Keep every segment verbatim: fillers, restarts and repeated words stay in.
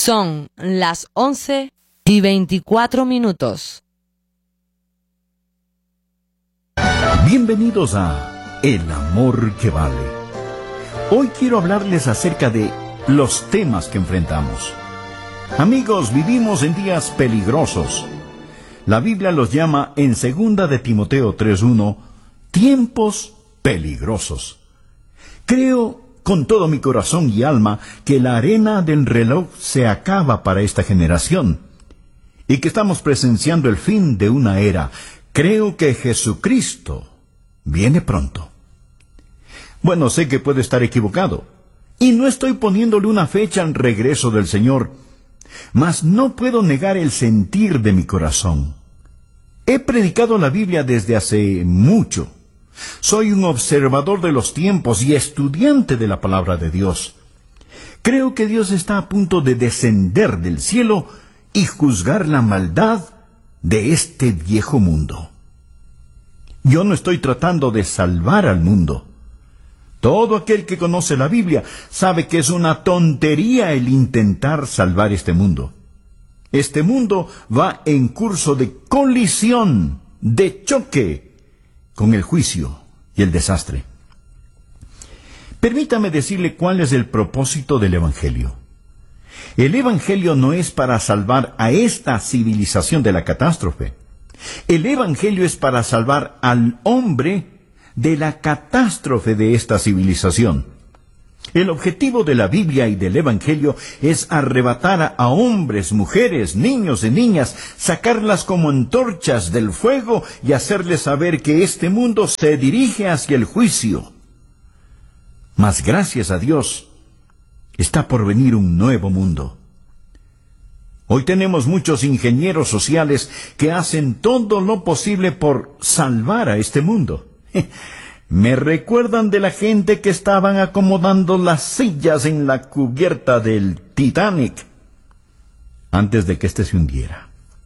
Son las once y veinticuatro minutos. Bienvenidos a El Amor que Vale. Hoy quiero hablarles acerca de los temas que enfrentamos. Amigos, vivimos en días peligrosos. La Biblia los llama en segunda de Timoteo tres uno, tiempos peligrosos. Creo con todo mi corazón y alma que la arena del reloj se acaba para esta generación y que estamos presenciando el fin de una era. Creo que Jesucristo viene pronto. Bueno, sé que puedo estar equivocado y no estoy poniéndole una fecha al regreso del Señor, mas no puedo negar el sentir de mi corazón. He predicado la Biblia desde hace mucho. Soy un observador de los tiempos y estudiante de la palabra de Dios. Creo que Dios está a punto de descender del cielo y juzgar la maldad de este viejo mundo. Yo no estoy tratando de salvar al mundo. Todo aquel que conoce la Biblia sabe que es una tontería el intentar salvar este mundo. Este mundo va en curso de colisión, de choque con el juicio y el desastre. Permítame decirle cuál es el propósito del Evangelio. El Evangelio no es para salvar a esta civilización de la catástrofe. El Evangelio es para salvar al hombre de la catástrofe de esta civilización. El objetivo de la Biblia y del Evangelio es arrebatar a hombres, mujeres, niños y niñas, sacarlas como antorchas del fuego y hacerles saber que este mundo se dirige hacia el juicio. Mas gracias a Dios, está por venir un nuevo mundo. Hoy tenemos muchos ingenieros sociales que hacen todo lo posible por salvar a este mundo. Me recuerdan de la gente que estaban acomodando las sillas en la cubierta del Titanic antes de que éste se hundiera.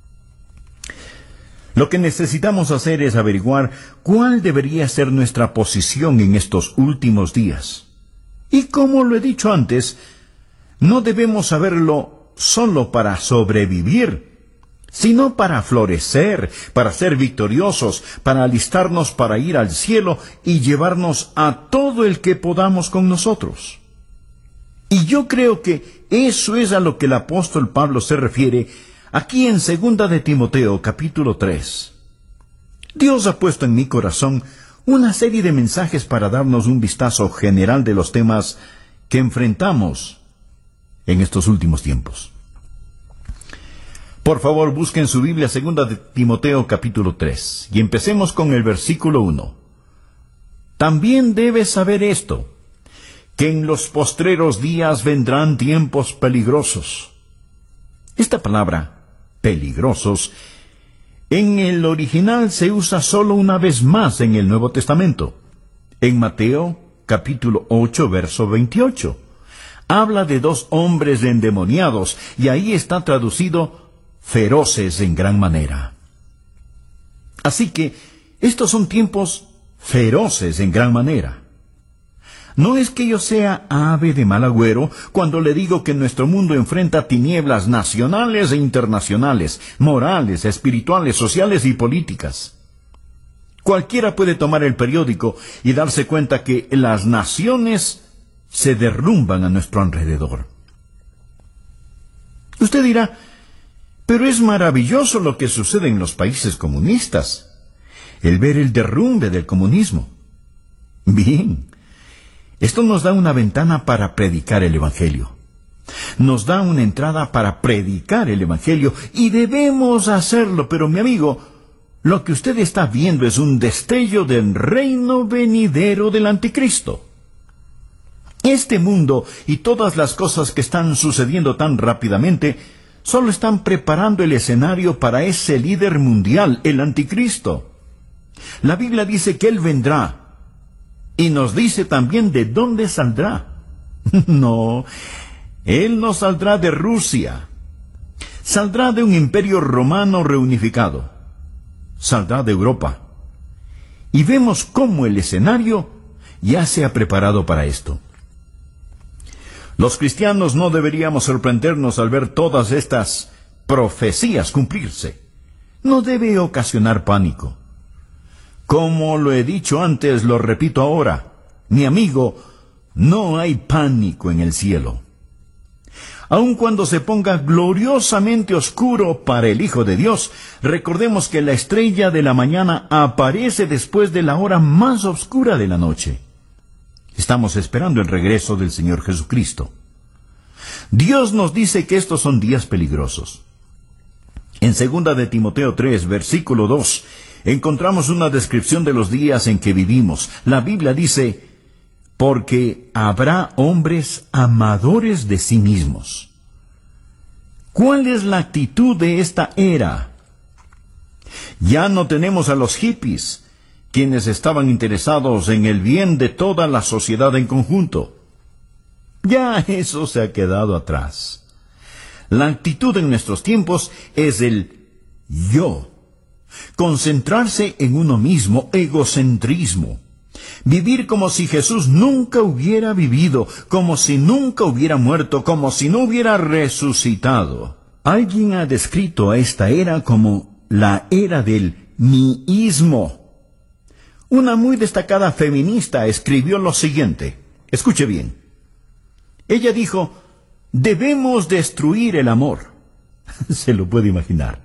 Lo que necesitamos hacer es averiguar cuál debería ser nuestra posición en estos últimos días. Y como lo he dicho antes, no debemos saberlo solo para sobrevivir, sino para florecer, para ser victoriosos, para alistarnos para ir al cielo y llevarnos a todo el que podamos con nosotros. Y yo creo que eso es a lo que el apóstol Pablo se refiere aquí en segunda de Timoteo, capítulo tres. Dios ha puesto en mi corazón una serie de mensajes para darnos un vistazo general de los temas que enfrentamos en estos últimos tiempos. Por favor, busquen su Biblia, segunda de Timoteo, capítulo tres, y empecemos con el versículo uno. También debes saber esto, que en los postreros días vendrán tiempos peligrosos. Esta palabra, peligrosos, en el original se usa solo una vez más en el Nuevo Testamento. En Mateo, capítulo ocho, verso veintiocho. Habla de dos hombres endemoniados, y ahí está traducido feroces en gran manera. Así que estos son tiempos feroces en gran manera. No es que yo sea ave de mal agüero cuando le digo que nuestro mundo enfrenta tinieblas nacionales e internacionales, morales, espirituales, sociales y políticas. Cualquiera puede tomar el periódico y darse cuenta que las naciones se derrumban a nuestro alrededor. Usted dirá, pero es maravilloso lo que sucede en los países comunistas, el ver el derrumbe del comunismo. Bien, esto nos da una ventana para predicar el Evangelio. Nos da una entrada para predicar el Evangelio y debemos hacerlo, pero mi amigo, lo que usted está viendo es un destello del reino venidero del Anticristo. Este mundo y todas las cosas que están sucediendo tan rápidamente solo están preparando el escenario para ese líder mundial, el Anticristo. La Biblia dice que Él vendrá, y nos dice también de dónde saldrá. No, Él no saldrá de Rusia. Saldrá de un imperio romano reunificado. Saldrá de Europa. Y vemos cómo el escenario ya se ha preparado para esto. Los cristianos no deberíamos sorprendernos al ver todas estas profecías cumplirse. No debe ocasionar pánico. Como lo he dicho antes, lo repito ahora. Mi amigo, no hay pánico en el cielo. Aun cuando se ponga gloriosamente oscuro para el Hijo de Dios, recordemos que la estrella de la mañana aparece después de la hora más oscura de la noche. Estamos esperando el regreso del Señor Jesucristo. Dios nos dice que estos son días peligrosos. En segunda de Timoteo tres, versículo dos, encontramos una descripción de los días en que vivimos. La Biblia dice: porque habrá hombres amadores de sí mismos. ¿Cuál es la actitud de esta era? Ya no tenemos a los hippies, quienes estaban interesados en el bien de toda la sociedad en conjunto. Ya eso se ha quedado atrás. La actitud en nuestros tiempos es el yo. Concentrarse en uno mismo, egocentrismo. Vivir como si Jesús nunca hubiera vivido, como si nunca hubiera muerto, como si no hubiera resucitado. Alguien ha descrito a esta era como la era del miísmo. Una muy destacada feminista escribió lo siguiente. Escuche bien. Ella dijo: debemos destruir el amor. Se lo puede imaginar.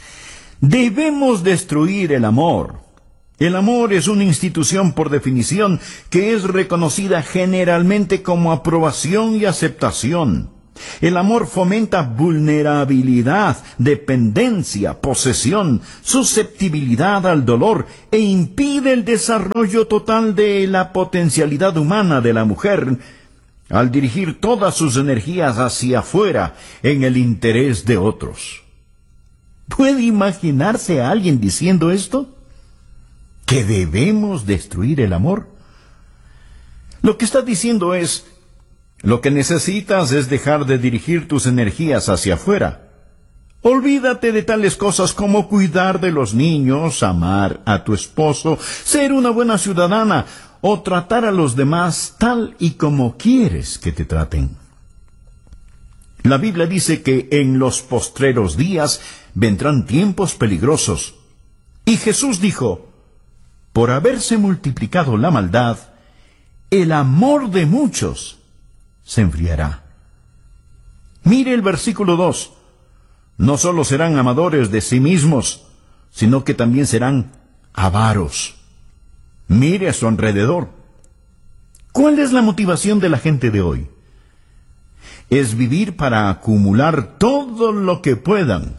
Debemos destruir el amor. El amor es una institución por definición que es reconocida generalmente como aprobación y aceptación. El amor fomenta vulnerabilidad, dependencia, posesión, susceptibilidad al dolor e impide el desarrollo total de la potencialidad humana de la mujer al dirigir todas sus energías hacia afuera en el interés de otros. ¿Puede imaginarse a alguien diciendo esto? ¿Que debemos destruir el amor? Lo que está diciendo es: lo que necesitas es dejar de dirigir tus energías hacia afuera. Olvídate de tales cosas como cuidar de los niños, amar a tu esposo, ser una buena ciudadana o tratar a los demás tal y como quieres que te traten. La Biblia dice que en los postreros días vendrán tiempos peligrosos. Y Jesús dijo: por haberse multiplicado la maldad, el amor de muchos se enfriará. Mire el versículo dos. No solo serán amadores de sí mismos, sino que también serán avaros. Mire a su alrededor. ¿Cuál es la motivación de la gente de hoy? Es vivir para acumular todo lo que puedan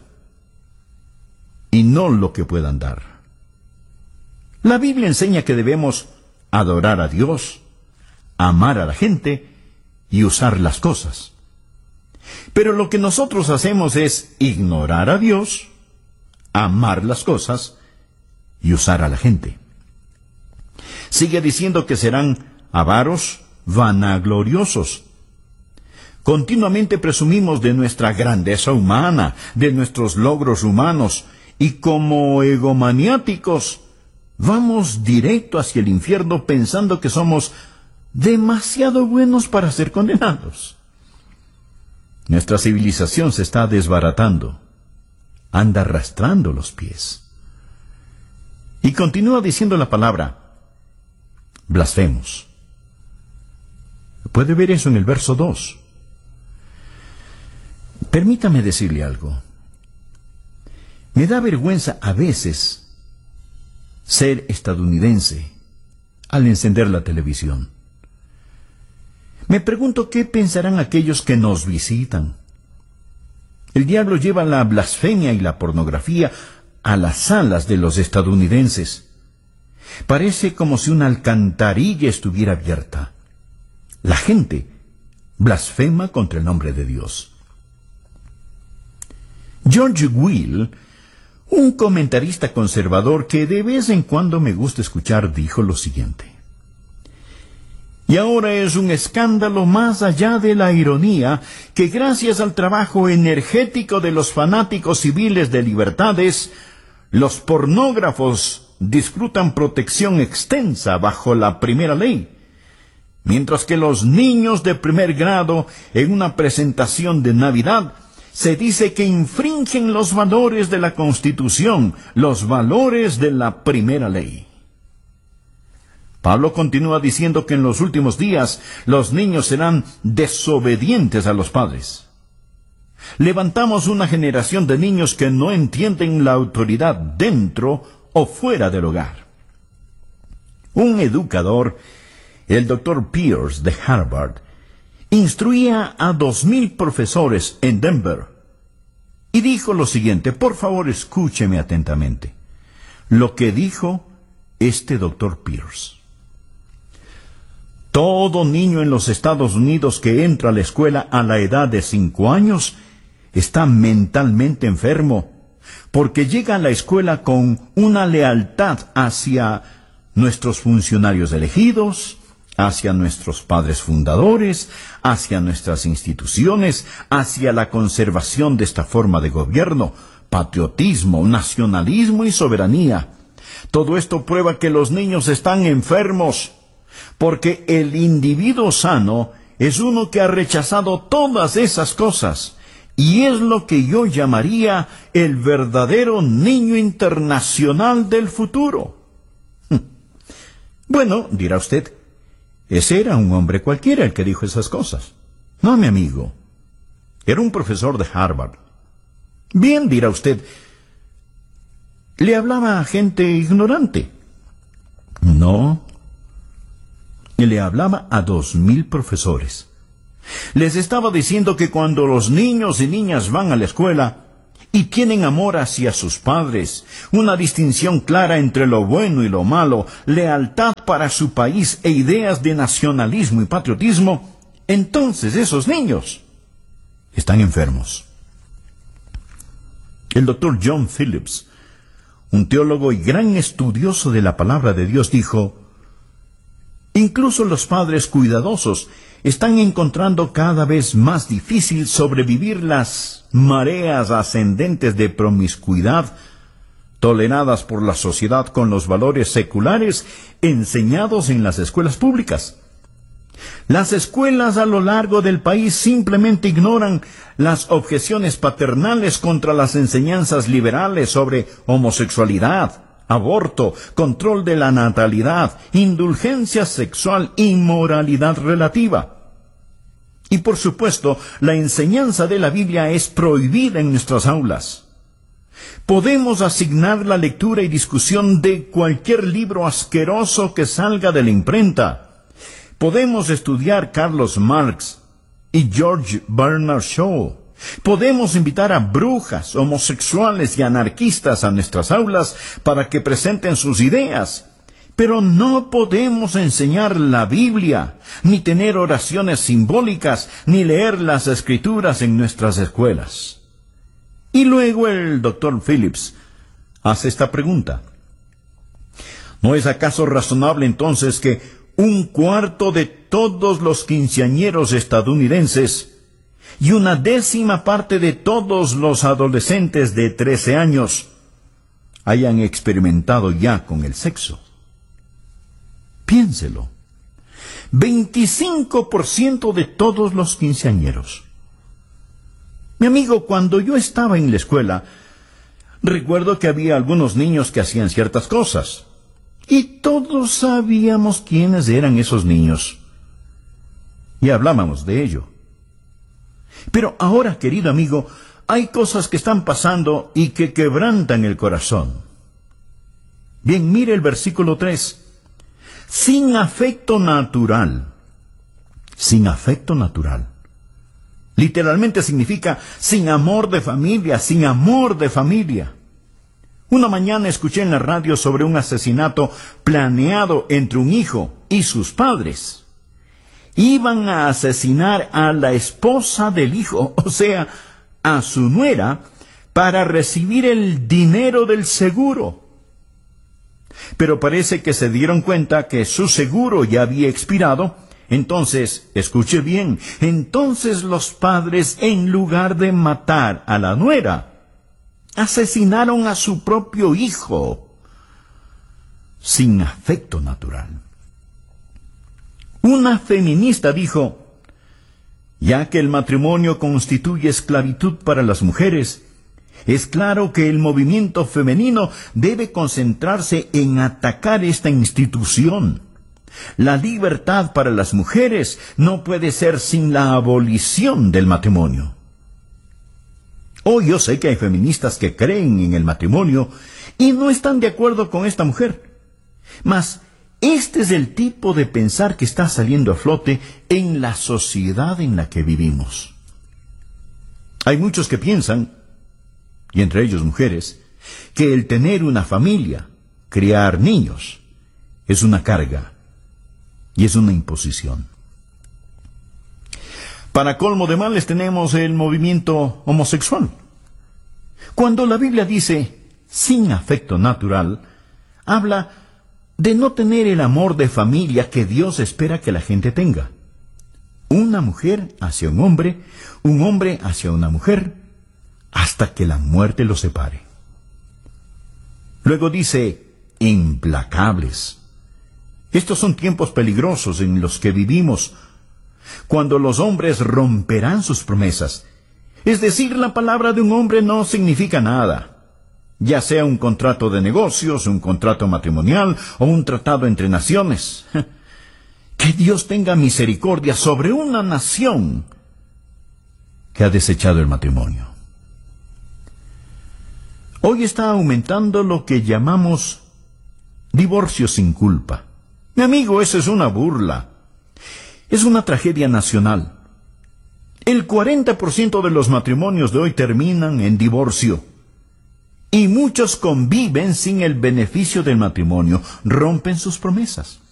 y no lo que puedan dar. La Biblia enseña que debemos adorar a Dios, amar a la gente y usar las cosas. Pero lo que nosotros hacemos es ignorar a Dios, amar las cosas y usar a la gente. Sigue diciendo que serán avaros, vanagloriosos. Continuamente presumimos de nuestra grandeza humana, de nuestros logros humanos, y como egomaniáticos vamos directo hacia el infierno pensando que somos demasiado buenos para ser condenados. Nuestra civilización se está desbaratando, anda arrastrando los pies. Y continúa diciendo la palabra: blasfemos. Puede ver eso en el verso dos. Permítame decirle algo. Me da vergüenza a veces ser estadounidense al encender la televisión. Me pregunto qué pensarán aquellos que nos visitan. El diablo lleva la blasfemia y la pornografía a las salas de los estadounidenses. Parece como si una alcantarilla estuviera abierta. La gente blasfema contra el nombre de Dios. George Will, un comentarista conservador que de vez en cuando me gusta escuchar, dijo lo siguiente: y ahora es un escándalo más allá de la ironía que gracias al trabajo energético de los fanáticos civiles de libertades, los pornógrafos disfrutan protección extensa bajo la primera ley, Mientras que los niños de primer grado, en una presentación de Navidad, se dice que infringen los valores de la Constitución, los valores de la primera ley. Pablo continúa diciendo que en los últimos días los niños serán desobedientes a los padres. Levantamos una generación de niños que no entienden la autoridad dentro o fuera del hogar. Un educador, el doctor Pierce de Harvard, instruía a dos mil profesores en Denver y dijo lo siguiente. Por favor, escúcheme atentamente lo que dijo este doctor Pierce. Todo niño en los Estados Unidos que entra a la escuela a la edad de cinco años está mentalmente enfermo, porque llega a la escuela con una lealtad hacia nuestros funcionarios elegidos, hacia nuestros padres fundadores, hacia nuestras instituciones, hacia la conservación de esta forma de gobierno, patriotismo, nacionalismo y soberanía. Todo esto prueba que los niños están enfermos, porque el individuo sano es uno que ha rechazado todas esas cosas, y es lo que yo llamaría el verdadero niño internacional del futuro. Bueno, dirá usted, ese era un hombre cualquiera el que dijo esas cosas. No, mi amigo, era un profesor de Harvard. Bien, dirá usted, le hablaba a gente ignorante. No, le hablaba a dos mil profesores. Les estaba diciendo que cuando los niños y niñas van a la escuela y tienen amor hacia sus padres, una distinción clara entre lo bueno y lo malo, lealtad para su país e ideas de nacionalismo y patriotismo, entonces esos niños están enfermos. El doctor John Phillips, un teólogo y gran estudioso de la palabra de Dios, dijo: incluso los padres cuidadosos están encontrando cada vez más difícil sobrevivir las mareas ascendentes de promiscuidad toleradas por la sociedad con los valores seculares enseñados en las escuelas públicas. Las escuelas a lo largo del país simplemente ignoran las objeciones paternales contra las enseñanzas liberales sobre homosexualidad, aborto, control de la natalidad, indulgencia sexual y moralidad relativa. Y por supuesto, la enseñanza de la Biblia es prohibida en nuestras aulas. Podemos asignar la lectura y discusión de cualquier libro asqueroso que salga de la imprenta. Podemos estudiar Carlos Marx y George Bernard Shaw. Podemos invitar a brujas, homosexuales y anarquistas a nuestras aulas para que presenten sus ideas, pero no podemos enseñar la Biblia, ni tener oraciones simbólicas, ni leer las Escrituras en nuestras escuelas. Y luego el doctor Phillips hace esta pregunta: ¿no es acaso razonable entonces que un cuarto de todos los quinceañeros estadounidenses y una décima parte de todos los adolescentes de trece años hayan experimentado ya con el sexo? Piénselo. veinticinco por ciento de todos los quinceañeros. Mi amigo, cuando yo estaba en la escuela, recuerdo que había algunos niños que hacían ciertas cosas, y todos sabíamos quiénes eran esos niños, y hablábamos de ello. Pero ahora, querido amigo, hay cosas que están pasando y que quebrantan el corazón. Bien, mire el versículo tres. Sin afecto natural. Sin afecto natural. Literalmente significa sin amor de familia, sin amor de familia. Una mañana escuché en la radio sobre un asesinato planeado entre un hijo y sus padres. Iban a asesinar a la esposa del hijo, o sea, a su nuera, para recibir el dinero del seguro. Pero parece que se dieron cuenta que su seguro ya había expirado. Entonces, escuche bien, entonces los padres, en lugar de matar a la nuera, asesinaron a su propio hijo, sin afecto natural. Una feminista dijo: ya que el matrimonio constituye esclavitud para las mujeres, es claro que el movimiento femenino debe concentrarse en atacar esta institución. La libertad para las mujeres no puede ser sin la abolición del matrimonio. Hoy yo sé que hay feministas que creen en el matrimonio y no están de acuerdo con esta mujer. Mas este es el tipo de pensar que está saliendo a flote en la sociedad en la que vivimos. Hay muchos que piensan, y entre ellos mujeres, que el tener una familia, criar niños, es una carga y es una imposición. Para colmo de males tenemos el movimiento homosexual. Cuando la Biblia dice sin afecto natural, habla de no tener el amor de familia que Dios espera que la gente tenga. Una mujer hacia un hombre, un hombre hacia una mujer, hasta que la muerte los separe. Luego dice implacables. Estos son tiempos peligrosos en los que vivimos, cuando los hombres romperán sus promesas. Es decir, la palabra de un hombre no significa nada, ya sea un contrato de negocios, un contrato matrimonial o un tratado entre naciones. Que Dios tenga misericordia sobre una nación que ha desechado el matrimonio. Hoy está aumentando lo que llamamos divorcio sin culpa. Mi amigo, eso es una burla. Es una tragedia nacional. El cuarenta por ciento de los matrimonios de hoy terminan en divorcio. Y muchos conviven sin el beneficio del matrimonio, rompen sus promesas.